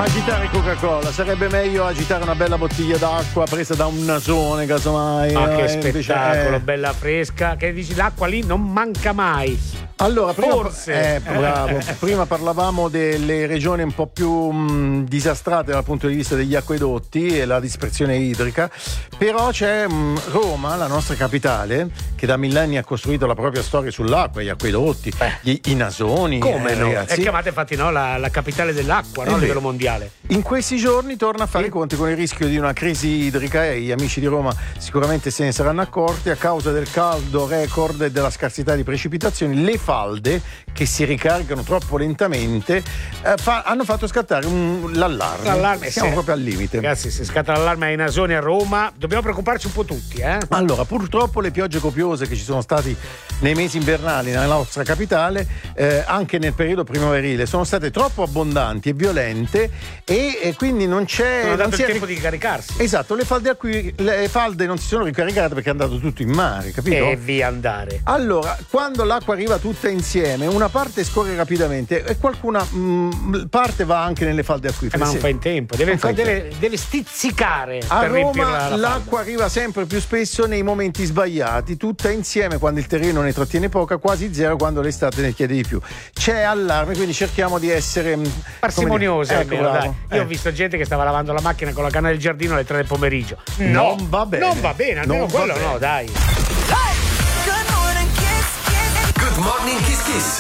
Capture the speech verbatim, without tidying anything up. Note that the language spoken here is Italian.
agitare Coca-Cola, sarebbe meglio agitare una bella bottiglia d'acqua presa da un nasone, casomai. Ma che eh, spettacolo, invece, eh. bella fresca, che dici l'acqua lì non manca mai. Allora, prima, Forse. eh, bravo. Prima parlavamo delle regioni un po' più mh, disastrate dal punto di vista degli acquedotti e la dispersione idrica, però c'è mh, Roma, la nostra capitale, che da millenni ha costruito la propria storia sull'acqua, gli acquedotti, gli, i nasoni. Come eh, no? ragazzi. È chiamata infatti no, la, la capitale dell'acqua, no, Eh a beh. livello mondiale. In questi giorni torna a fare i conti con il rischio di una crisi idrica e gli amici di Roma sicuramente se ne saranno accorti a causa del caldo record e della scarsità di precipitazioni. Le falde che si ricaricano troppo lentamente eh, fa, hanno fatto scattare un, l'allarme. L'allarme, Siamo sì. proprio al limite. Ragazzi, se scatta l'allarme ai nasoni a Roma, dobbiamo preoccuparci un po' tutti, eh? Allora, purtroppo le piogge copiose che ci sono stati nei mesi invernali nella nostra capitale, eh, anche nel periodo primaverile, sono state troppo abbondanti e violente e, e quindi non c'è... Non ha dato non il si è tempo ric- di caricarsi. Esatto, le falde, a cui, le falde non si sono ricaricate perché è andato tutto in mare, capito? E via andare. Allora, quando l'acqua arriva tutta insieme, una parte scorre rapidamente e qualcuna mh, parte va anche nelle falde Eh, acquifere. ma non Sì. fa in tempo, deve, Non fa in deve, tempo. deve stizzicare A per riempire Roma la, la falda. l'acqua arriva sempre più spesso nei momenti sbagliati, tutta insieme quando il terreno ne trattiene poca, quasi zero quando l'estate ne chiede di più. C'è allarme, quindi cerchiamo di essere mh, Parsimoniosi come dire, almeno, ecco, dai. bravo. Io Eh. ho visto gente che stava lavando la macchina con la canna del giardino alle tre del pomeriggio. Non va bene. Non va bene, almeno Non va quello bene. no, dai. Good morning, kiss, kiss. Good morning, Kiss Kiss.